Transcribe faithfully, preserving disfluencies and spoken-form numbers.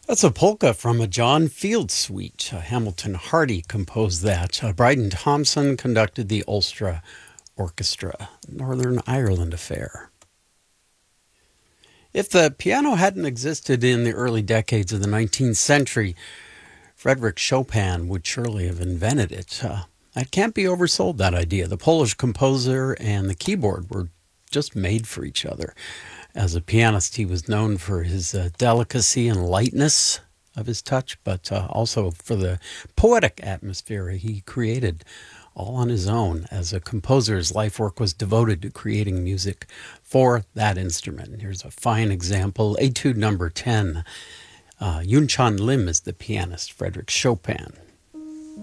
That's a polka from a John Field suite. Uh, Hamilton Hardy composed that. Uh, Bryden Thompson conducted the Ulster Orchestra, Northern Ireland affair. If the piano hadn't existed in the early decades of the nineteenth century, Frédéric Chopin would surely have invented it. Uh, that can't be oversold, that idea. The Polish composer and the keyboard were just made for each other. As a pianist, he was known for his uh, delicacy and lightness of his touch, but uh, also for the poetic atmosphere he created all on his own. As a composer, his life work was devoted to creating music for that instrument. Here's a fine example, Etude number ten. Uh, Yun Chan Lim is the pianist, Frédéric Chopin.